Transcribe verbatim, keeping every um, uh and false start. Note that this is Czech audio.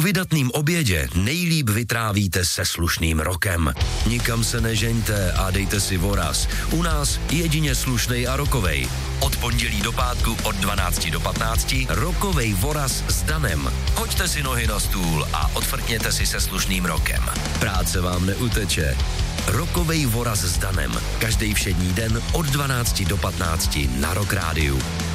vydatným obědě nejlíp vytrávíte se slušným rokem. Nikam se nežeňte a dejte si voraz. U nás jedině slušnej a rokovej. Od pondělí do pátku od dvanácti do patnácti rokovej voraz s Danem. Hoďte si nohy na stůl a odfrkněte si se slušným rokem. Práce vám neuteče. Rokovej voraz s Danem. Každý všední den od dvanácti do patnácti na Rock Rádiu.